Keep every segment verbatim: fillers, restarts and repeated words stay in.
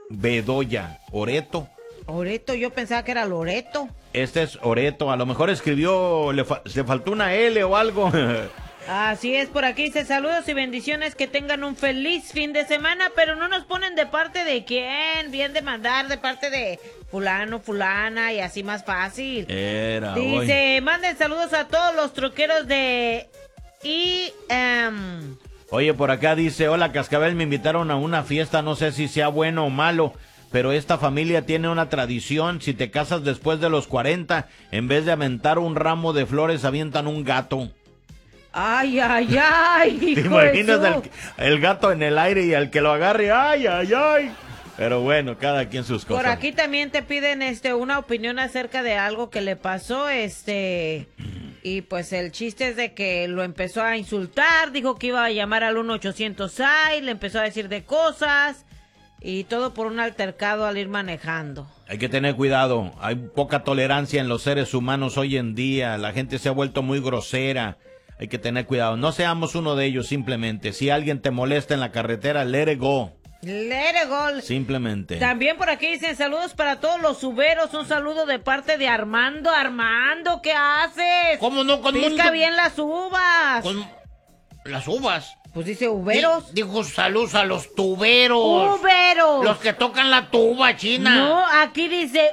Bedoya. Oreto. Oreto, yo pensaba que era Loreto. Este es Oreto, a lo mejor escribió, le, fa le faltó una L o algo. Así es, por aquí dice saludos y bendiciones, que tengan un feliz fin de semana, pero no nos ponen de parte de quién, bien de mandar de parte de fulano, fulana y así más fácil. Era Dice, hoy. manden saludos a todos los troqueros de I M. Oye, por acá dice, hola Cascabel, me invitaron a una fiesta, no sé si sea bueno o malo, pero esta familia tiene una tradición, si te casas después de los cuarenta, en vez de aventar un ramo de flores, avientan un gato. Ay, ay, ay, hijo. ¿Te imaginas el, el gato en el aire y al que lo agarre? Ay, ay, ay. Pero bueno, cada quien sus cosas. Por aquí también te piden este una opinión acerca de algo que le pasó, este, y pues el chiste es de que lo empezó a insultar, dijo que iba a llamar al uno ochocientos A I, le empezó a decir de cosas, y todo por un altercado al ir manejando. Hay que tener cuidado, hay poca tolerancia en los seres humanos hoy en día, la gente se ha vuelto muy grosera. Hay que tener cuidado, no seamos uno de ellos simplemente. Si alguien te molesta en la carretera, let it go. Let it go. Simplemente. También por aquí dicen saludos para todos los uberos, un saludo de parte de Armando. Armando, ¿qué haces? ¿Cómo no? Con Pisca mundo... bien las uvas. Con las uvas. Pues dice uberos. Di dijo saludos a los tuberos. Uberos. Los que tocan la tuba, China. No, aquí dice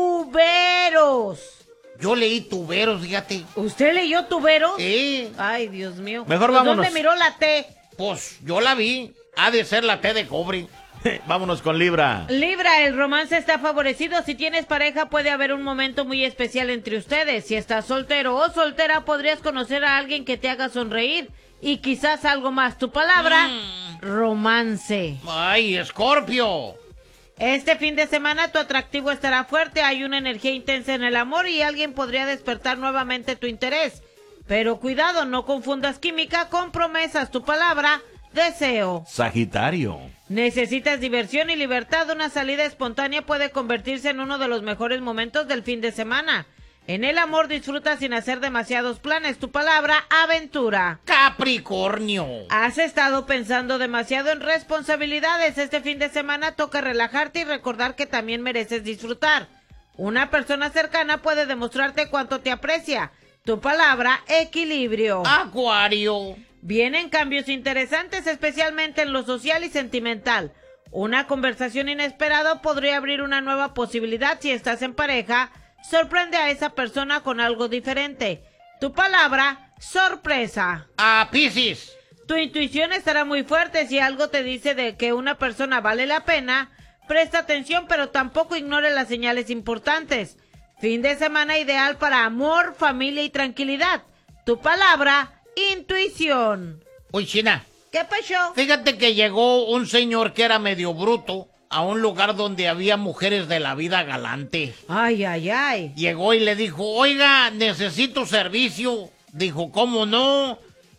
uberos. Yo leí tuberos, fíjate. ¿Usted leyó tuberos? Sí. Ay, Dios mío. Mejor pues vámonos. ¿Dónde miró la T? Pues yo la vi. Ha de ser la T de cobre. Vámonos con Libra. Libra, el romance está favorecido. Si tienes pareja, puede haber un momento muy especial entre ustedes. Si estás soltero o soltera, podrías conocer a alguien que te haga sonreír. Y quizás algo más. Tu palabra, mm. romance. Ay, Escorpio. Este fin de semana tu atractivo estará fuerte, hay una energía intensa en el amor y alguien podría despertar nuevamente tu interés. Pero cuidado, no confundas química con promesas. Tu palabra, deseo. Sagitario. Necesitas diversión y libertad. Una salida espontánea puede convertirse en uno de los mejores momentos del fin de semana. En el amor disfruta sin hacer demasiados planes. Tu palabra, aventura. Capricornio. Has estado pensando demasiado en responsabilidades. Este fin de semana toca relajarte y recordar que también mereces disfrutar. Una persona cercana puede demostrarte cuánto te aprecia. Tu palabra, equilibrio. Acuario. Vienen cambios interesantes, especialmente en lo social y sentimental. Una conversación inesperada podría abrir una nueva posibilidad. Si estás en pareja, sorprende a esa persona con algo diferente. Tu palabra, sorpresa. A Piscis. Tu intuición estará muy fuerte. Si algo te dice de que una persona vale la pena, presta atención, pero tampoco ignore las señales importantes. Fin de semana ideal para amor, familia y tranquilidad. Tu palabra, intuición. Uy, China. ¿Qué pasó? Fíjate que llegó un señor que era medio bruto a un lugar donde había mujeres de la vida galante. Ay, ay, ay. Llegó y le dijo, oiga, necesito servicio. Dijo, ¿cómo no?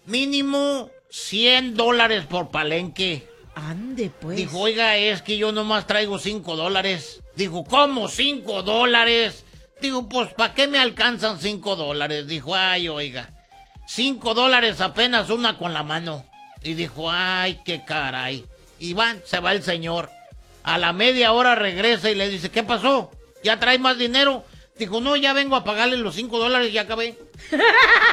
Mínimo cien dólares por palenque. Ande, pues. Dijo, oiga, es que yo nomás traigo cinco dólares. Dijo, ¿cómo cinco dólares? Dijo, pues, ¿para qué me alcanzan cinco dólares? Dijo, ay, oiga, cinco dólares apenas una con la mano. Y dijo, ay, qué caray. Y va, se va el señor. A la media hora regresa y le dice, ¿qué pasó? ¿Ya trae más dinero? Dijo, no, ya vengo a pagarle los cinco dólares y ya acabé.